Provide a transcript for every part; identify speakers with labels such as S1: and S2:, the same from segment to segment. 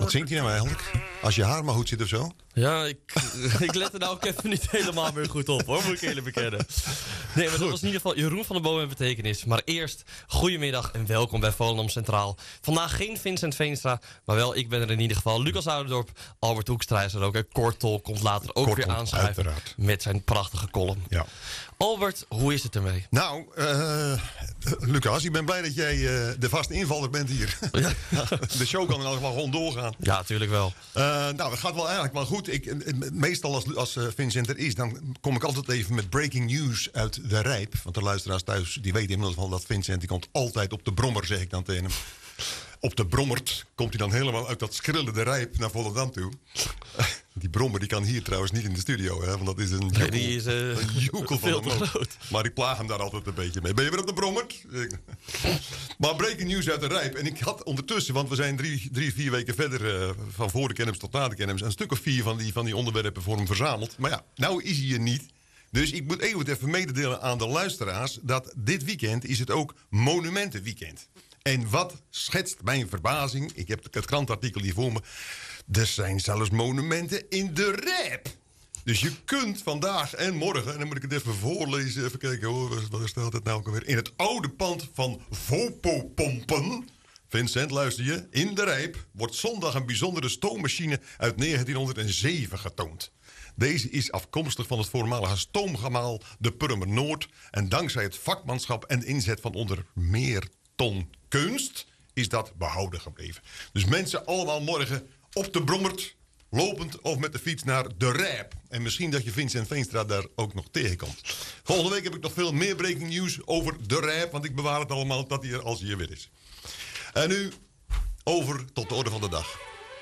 S1: Wat zingt hij nou eigenlijk? Als je haar maar goed zit of zo?
S2: Ja, ik let er nou ook even niet helemaal meer goed op, hoor, moet ik eerlijk bekennen. Nee, maar dat was in ieder geval Jeroen van der Boom en Betekenis. Maar eerst, goedemiddag en welkom bij Volendam Centraal. Vandaag geen Vincent Veenstra, maar wel, ik ben er in ieder geval. Lucas Ouderdorp, Albert Hoekstra is er ook. En Kortol komt later ook weer aanschuiven
S1: uiteraard.
S2: Met zijn prachtige column.
S1: Ja.
S2: Albert, hoe is het ermee?
S1: Nou, Lucas, ik ben blij dat jij de vaste invaller bent hier.
S2: Ja.
S1: De show kan in elk geval gewoon doorgaan.
S2: Ja, natuurlijk wel.
S1: Nou, het gaat wel eigenlijk wel goed. Meestal als Vincent er is, dan kom ik altijd even met breaking news uit de Rijp. Want de luisteraars thuis, die weten inmiddels wel dat Vincent, die komt altijd op de brommer, zeg ik dan tegen hem. Op de brommert komt hij dan helemaal uit dat skrillende Rijp naar Volendam toe. Die brommer die kan hier trouwens niet in de studio, hè, want dat is een joekel,
S2: die is
S1: een joekel van
S2: veel te
S1: een moot.
S2: groot.
S1: Maar ik plaag hem daar altijd een beetje mee. Ben je weer op de brommert? Maar breaking news uit de Rijp. En ik had ondertussen, want we zijn 3-4 weken verder van voor de kennis tot na de kennis, een stuk of 4 van die onderwerpen voor hem verzameld. Maar ja, nou is hij er niet. Dus ik moet even mededelen aan de luisteraars dat dit weekend is het ook Monumentenweekend. En wat schetst mijn verbazing? Ik heb het krantartikel hier voor me. Er zijn zelfs monumenten in de Rijp. Dus je kunt vandaag en morgen, en dan moet ik het even voorlezen, even kijken hoor, waar staat het nou ook alweer? In het oude pand van Vopopompen, Vincent, luister je, in de Rijp wordt zondag een bijzondere stoommachine uit 1907 getoond. Deze is afkomstig van het voormalige stoomgemaal de Purmer Noord. En dankzij het vakmanschap en de inzet van onder meer ton kunst is dat behouden gebleven. Dus mensen allemaal morgen op de brommert, lopend of met de fiets naar de Rijp. En misschien dat je Vincent Veenstra daar ook nog tegenkomt. Volgende week heb ik nog veel meer breaking news over de Rijp, want ik bewaar het allemaal dat hij er als hij er weer is. En nu over tot de orde van de dag.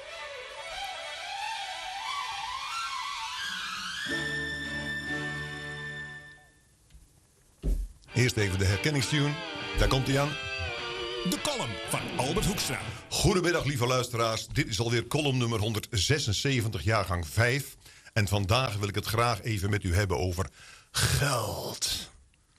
S1: Eerst even de herkenningstune. Daar komt hij aan.
S3: De column van Albert Hoekstra.
S1: Goedemiddag, lieve luisteraars. Dit is alweer column nummer 176, jaargang 5. En vandaag wil ik het graag even met u hebben over geld.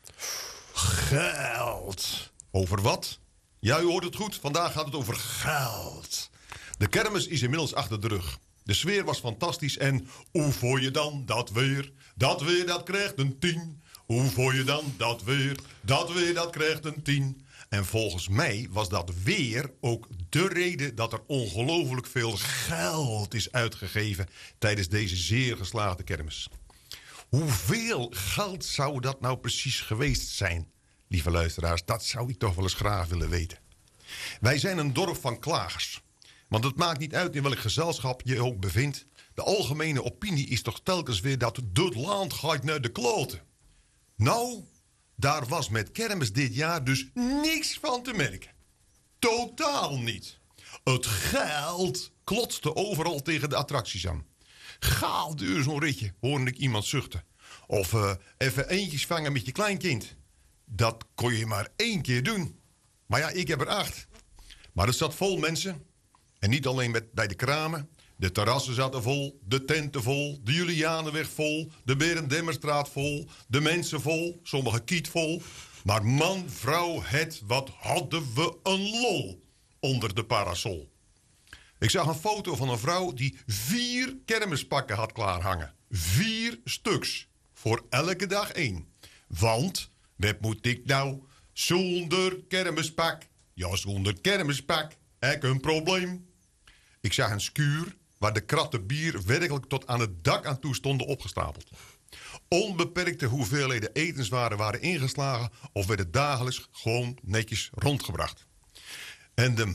S1: Geld. Over wat? Ja, u hoort het goed. Vandaag gaat het over geld. De kermis is inmiddels achter de rug. De sfeer was fantastisch en hoe vond je dan dat weer? Dat weer, dat krijgt een 10. Hoe vond je dan dat weer? Dat weer, dat krijgt een 10. En volgens mij was dat weer ook de reden dat er ongelooflijk veel geld is uitgegeven tijdens deze zeer geslaagde kermis. Hoeveel geld zou dat nou precies geweest zijn, lieve luisteraars? Dat zou ik toch wel eens graag willen weten. Wij zijn een dorp van klagers. Want het maakt niet uit in welk gezelschap je ook bevindt. De algemene opinie is toch telkens weer dat het land gaat naar de kloten. Nou, daar was met kermis dit jaar dus niks van te merken. Totaal niet. Het geld klotste overal tegen de attracties aan. Gaal duur zo'n ritje, hoorde ik iemand zuchten. Of even eentjes vangen met je kleinkind. Dat kon je maar 1 keer doen. Maar ja, ik heb er 8. Maar het zat vol mensen. En niet alleen bij de kramen. De terrassen zaten vol, de tenten vol, de Julianenweg vol, de Berendemmerstraat vol, de mensen vol, sommige kiet vol. Maar man, vrouw, wat hadden we een lol onder de parasol. Ik zag een foto van een vrouw die 4 kermispakken had klaarhangen. 4 stuks, voor elke dag 1. Want, wat moet ik nou zonder kermispak? Ja, zonder kermispak, heb ik een probleem. Ik zag een schuur waar de kratten bier werkelijk tot aan het dak aan toe stonden opgestapeld. Onbeperkte hoeveelheden etenswaren waren ingeslagen of werden dagelijks gewoon netjes rondgebracht. En de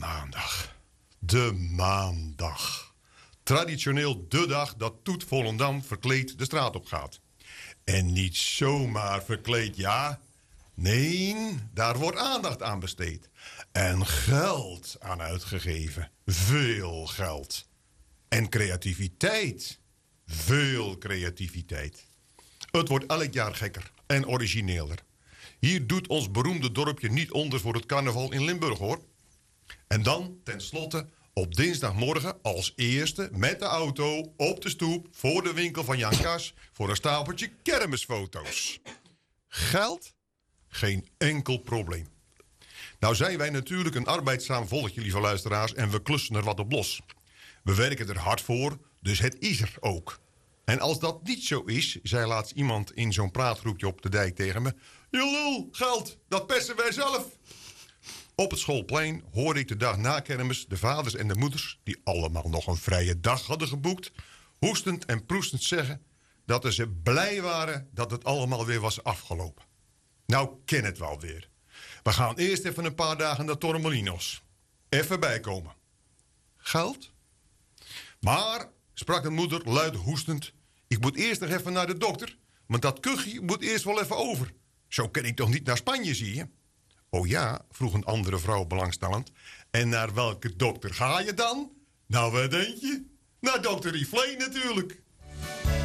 S1: maandag. Traditioneel de dag dat Toet Volendam verkleed de straat op gaat. En niet zomaar verkleed, ja. Nee, daar wordt aandacht aan besteed. En geld aan uitgegeven. Veel geld. En creativiteit. Veel creativiteit. Het wordt elk jaar gekker en origineler. Hier doet ons beroemde dorpje niet onder voor het carnaval in Limburg, hoor. En dan, tenslotte, op dinsdagmorgen als eerste met de auto op de stoep voor de winkel van Jan Kas voor een stapeltje kermisfoto's. Geld? Geen enkel probleem. Nou zijn wij natuurlijk een arbeidzaam volkje, lieve luisteraars, en we klussen er wat op los. We werken er hard voor, dus het is er ook. En als dat niet zo is, zei laatst iemand in zo'n praatgroepje op de dijk tegen me... Je lul, geld, dat persen wij zelf. Op het schoolplein hoorde ik de dag na kermis de vaders en de moeders... die allemaal nog een vrije dag hadden geboekt... hoestend en proestend zeggen dat ze blij waren dat het allemaal weer was afgelopen. Nou, ken het wel weer. We gaan eerst even een paar dagen naar Torremolinos. Even bijkomen. Geld? Maar, sprak de moeder luid hoestend... ik moet eerst nog even naar de dokter... want dat kuchje moet eerst wel even over. Zo kan ik toch niet naar Spanje, zie je? Oh ja, vroeg een andere vrouw belangstellend. En naar welke dokter ga je dan? Nou, wat denk je? Naar dokter Riflé natuurlijk.